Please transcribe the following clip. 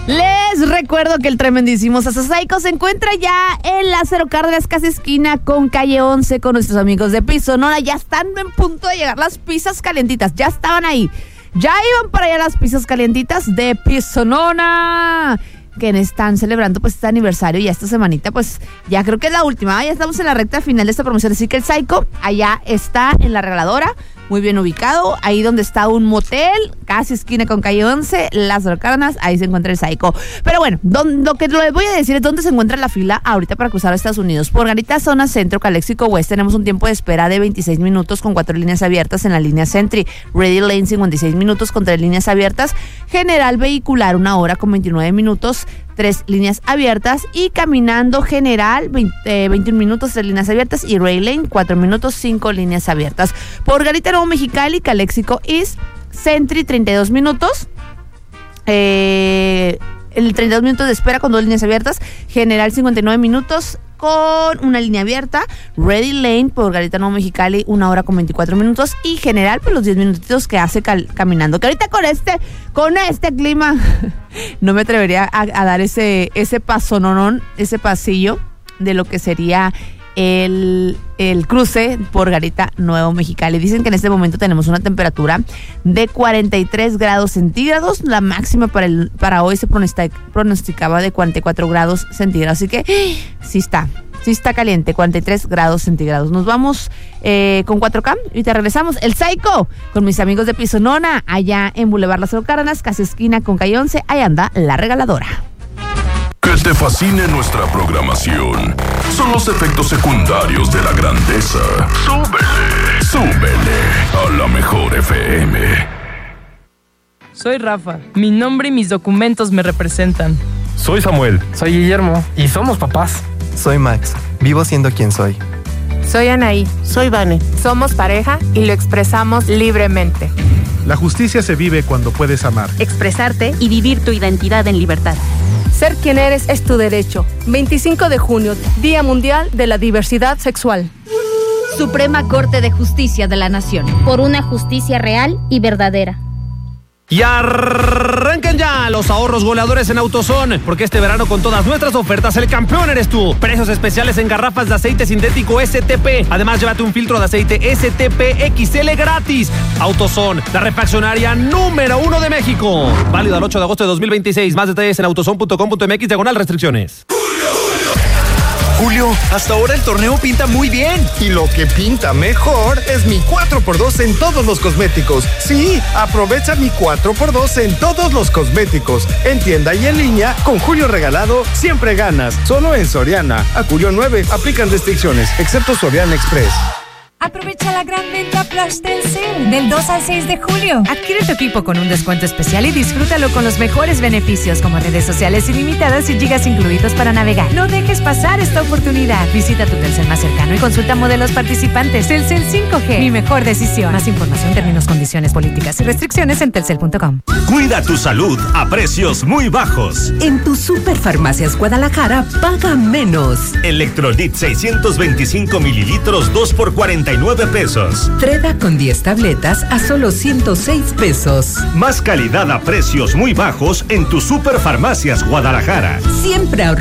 Les recuerdo que el tremendísimo Sasasaico se encuentra ya en Lázaro Cárdenas, casi esquina con calle 11, con nuestros amigos de Pizza Sonora. Ya están en punto de llegar las pizzas calientitas, ya estaban ahí. Ya iban para allá las pizzas calientitas de Pizza Sonora, que están celebrando pues este aniversario, y esta semanita pues ya creo que es la última, ya estamos en la recta final de esta promoción, así que el Psycho allá está en La Regaladora, muy bien ubicado, ahí donde está un motel, casi esquina con calle 11, Lázaro Cárdenas, ahí se encuentra el Psycho. Pero bueno, lo que les voy a decir es dónde se encuentra la fila ahorita para cruzar a Estados Unidos. Por Garita, zona centro, Calexico West, tenemos un tiempo de espera de 26 minutos con 4 líneas abiertas en la línea Sentry. Ready Lane, 56 minutos con 3 líneas abiertas. General Vehicular, 1 hora con 29 minutos, 3 líneas abiertas. Y caminando general, 21 minutos, 3 líneas abiertas. Y Ray Lane, 4 minutos, 5 líneas abiertas. Por Garita Nuevo Mexicali, Calexico East, Sentry, 32 minutos. El 32 minutos de espera con 2 líneas abiertas. General, 59 minutos con una línea abierta. Ready Lane por Garita Nuevo Mexicali, 1 hora con 24 minutos. Y general, pues los 10 minutitos que hace caminando. Que ahorita con este clima no me atrevería a dar ese pasononón, ese pasillo de lo que sería el cruce por Garita Nuevo Mexicali. Dicen que en este momento tenemos una temperatura de 43 grados centígrados. La máxima para hoy se pronosticaba de 44 grados centígrados. Así que sí está caliente, 43 grados centígrados. Nos vamos con 4K y te regresamos. El Psycho con mis amigos de Pizza Sonora allá en Boulevard Lázaro Cárdenas, casi esquina con calle 11. Ahí anda La Regaladora. Que te fascine nuestra programación son los efectos secundarios de la grandeza. Súbele a la mejor FM. Soy Rafa. Mi nombre y mis documentos me representan. Soy Samuel. Soy Guillermo. Y somos papás. Soy Max. Vivo siendo quien soy. Soy Anaí. Soy Vane. Somos pareja y lo expresamos libremente. La justicia se vive cuando puedes amar, expresarte y vivir tu identidad en libertad. Ser quien eres es tu derecho. 25 de junio, Día Mundial de la Diversidad Sexual. Suprema Corte de Justicia de la Nación. Por una justicia real y verdadera. Y arranquen ya los ahorros goleadores en AutoZone, porque este verano con todas nuestras ofertas el campeón eres tú. Precios especiales en garrafas de aceite sintético STP. Además, llévate un filtro de aceite STP XL gratis. AutoZone, la refaccionaria número 1 de México. Válido al 8 de agosto de 2026. Más detalles en autozone.com.mx/restricciones. Julio, hasta ahora el torneo pinta muy bien. Y lo que pinta mejor es mi 4x2 en todos los cosméticos. Sí, aprovecha mi 4x2 en todos los cosméticos. En tienda y en línea, con Julio Regalado, siempre ganas. Solo en Soriana. A Julio 9, aplican restricciones, excepto Soriana Express. Aprovecha la gran venta Flash Telcel del 2 al 6 de julio. Adquiere tu equipo con un descuento especial y disfrútalo con los mejores beneficios como redes sociales ilimitadas y gigas incluidos para navegar. No dejes pasar esta oportunidad. Visita tu Telcel más cercano y consulta modelos participantes. Telcel 5G, mi mejor decisión. Más información, términos, condiciones, políticas y restricciones en telcel.com. Cuida tu salud a precios muy bajos. En tu Superfarmacias Guadalajara paga menos. Electrolit 625 mililitros 2 por 49 pesos. Treda con 10 tabletas a solo 106 pesos. Más calidad a precios muy bajos en tu Superfarmacias Guadalajara. Siempre ahorrar.